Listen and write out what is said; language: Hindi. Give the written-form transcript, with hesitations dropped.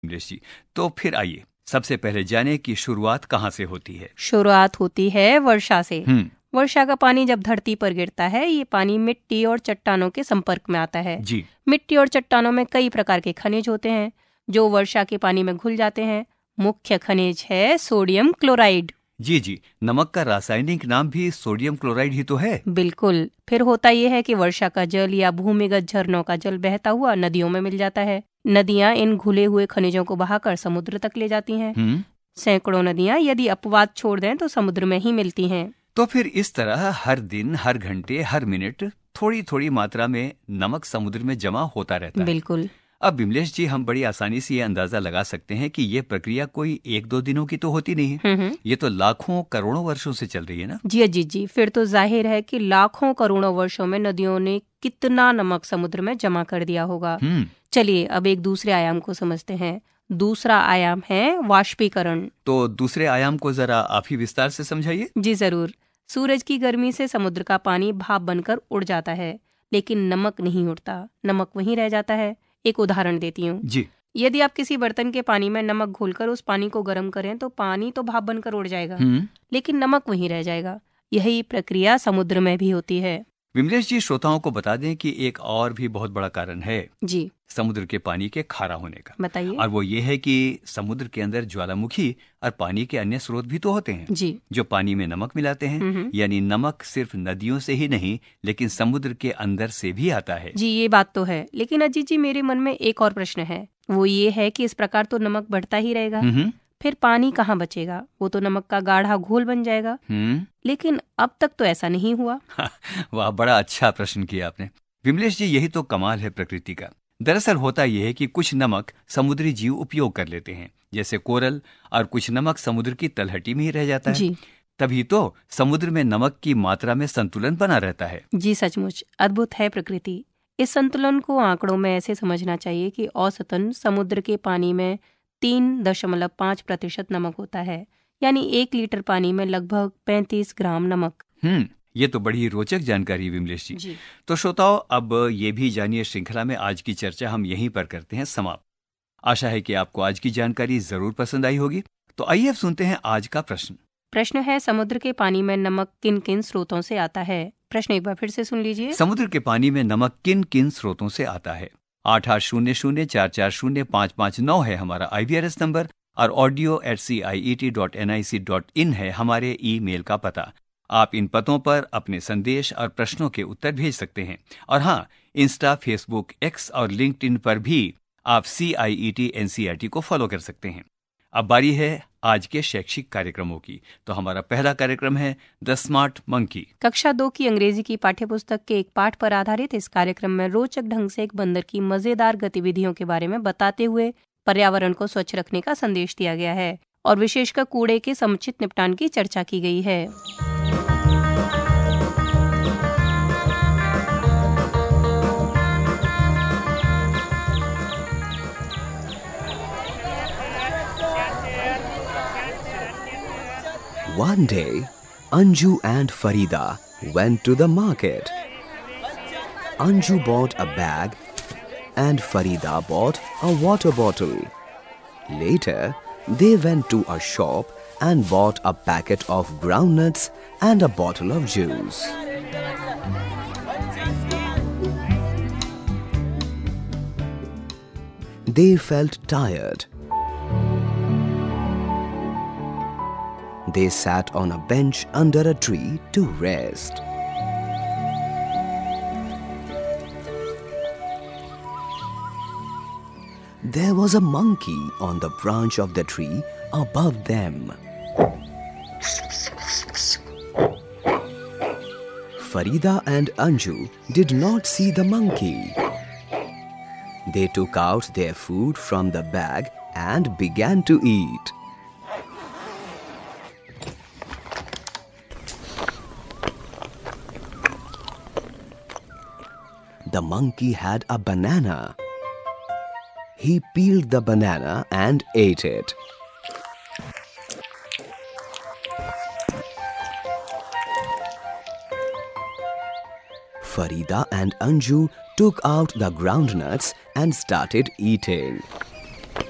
इंग्लिश जी, तो फिर आइए सबसे पहले जाने कि शुरुआत कहाँ से होती है। शुरुआत होती है वर्षा से। हम्म, वर्षा का पानी जब धरती पर गिरता है, ये पानी मिट्टी और चट्टानों के संपर्क में आता है। जी मिट्टी और चट्टानों में कई प्रकार के खनिज होते हैं जो वर्षा के पानी में घुल जाते हैं। मुख्य खनिज है सोडियम क्लोराइड। जी जी, नमक का रासायनिक नाम भी सोडियम क्लोराइड ही तो है। बिल्कुल। फिर होता यह है कि वर्षा का जल या भूमिगत झरनों का जल बहता हुआ नदियों में मिल जाता है। नदियां इन घुले हुए खनिजों को बहाकर समुद्र तक ले जाती हैं। सैकड़ों नदियां यदि अपवाद छोड़ दें तो समुद्र में ही मिलती हैं। तो फिर इस तरह हर दिन, हर घंटे, हर मिनट थोड़ी थोड़ी मात्रा में नमक समुद्र में जमा होता रहता है। बिल्कुल। अब विमलेश जी, हम बड़ी आसानी से ये अंदाजा लगा सकते हैं कि ये प्रक्रिया कोई एक दो दिनों की तो होती नहीं है। ये तो लाखों करोड़ों वर्षों से चल रही है ना। जी जी जी, फिर तो जाहिर है कि लाखों करोड़ों वर्षों में नदियों ने कितना नमक समुद्र में जमा कर दिया होगा। चलिए अब एक दूसरे आयाम को समझते हैं। दूसरा आयाम है वाष्पीकरण। तो दूसरे आयाम को जरा आप ही विस्तार से समझाइए। जी जरूर। सूरज की गर्मी से समुद्र का पानी भाप बनकर उड़ जाता है, लेकिन नमक नहीं उड़ता, नमक वहीं रह जाता है। एक उदाहरण देती हूँ। जी, यदि आप किसी बर्तन के पानी में नमक घोलकर उस पानी को गर्म करें तो पानी तो भाप बनकर उड़ जाएगा, लेकिन नमक वहीं रह जाएगा। यही प्रक्रिया समुद्र में भी होती है। विमलेश जी, श्रोताओं को बता दें कि एक और भी बहुत बड़ा कारण है जी समुद्र के पानी के खारा होने का। बताइए। और वो ये है कि समुद्र के अंदर ज्वालामुखी और पानी के अन्य स्रोत भी तो होते हैं जी जो पानी में नमक मिलाते हैं। यानी नमक सिर्फ नदियों से ही नहीं, लेकिन समुद्र के अंदर से भी आता है। जी ये बात तो है, लेकिन अजीत जी मेरे मन में एक और प्रश्न है। वो ये है कि इस प्रकार तो नमक बढ़ता ही रहेगा, फिर पानी कहाँ बचेगा? वो तो नमक का गाढ़ा घोल बन जाएगा। लेकिन अब तक तो ऐसा नहीं हुआ। वाह, बड़ा अच्छा प्रश्न किया आपने विमलेश जी। यही तो कमाल है प्रकृति का। दरअसल होता यह है कि कुछ नमक समुद्री जीव उपयोग कर लेते हैं, जैसे कोरल, और कुछ नमक समुद्र की तलहटी में ही रह जाता है। जी तभी तो समुद्र में नमक की मात्रा में संतुलन बना रहता है। जी सचमुच अद्भुत है प्रकृति। इस संतुलन को आंकड़ों में ऐसे समझना चाहिए कि औसतन समुद्र के पानी में 3.5% नमक होता है, यानी 1 लीटर पानी में लगभग 35 ग्राम नमक। ये तो बड़ी रोचक जानकारी विमलेश जी। तो श्रोताओ, अब ये भी जानिए, श्रृंखला में आज की चर्चा हम यहीं पर करते हैं समाप्त। आशा है कि आपको आज की जानकारी जरूर पसंद आई होगी। तो आइए अब सुनते हैं आज का प्रश्न। प्रश्न है, समुद्र के पानी में नमक किन किन स्रोतों से आता है? प्रश्न एक बार फिर से सुन लीजिए। समुद्र के पानी में नमक किन किन स्रोतों से आता है? 8800440559 है हमारा IVRS नंबर, और audio@ciet.nic.in है हमारे ईमेल का पता। आप इन पतों पर अपने संदेश और प्रश्नों के उत्तर भेज सकते हैं। और हाँ, इंस्टा, फेसबुक, एक्स और लिंक्डइन पर भी आप CIET NCERT को फॉलो कर सकते हैं। अब बारी है आज के शैक्षिक कार्यक्रमों की। तो हमारा पहला कार्यक्रम है द स्मार्ट मंकी। कक्षा 2 की अंग्रेजी की पाठ्यपुस्तक के एक पाठ पर आधारित इस कार्यक्रम में रोचक ढंग से एक बंदर की मजेदार गतिविधियों के बारे में बताते हुए पर्यावरण को स्वच्छ रखने का संदेश दिया गया है और विशेषकर कूड़े के समुचित निपटान की चर्चा की गई है। One day, Anju and Farida went to the market. Anju bought a bag and Farida bought a water bottle. Later, they went to a shop and bought a packet of groundnuts and a bottle of juice. They felt tired. They sat on a bench under a tree to rest. There was a monkey on the branch of the tree above them. Farida and Anju did not see the monkey. They took out their food from the bag and began to eat. The monkey had a banana. He peeled the banana and ate it. Farida and Anju took out the groundnuts and started eating.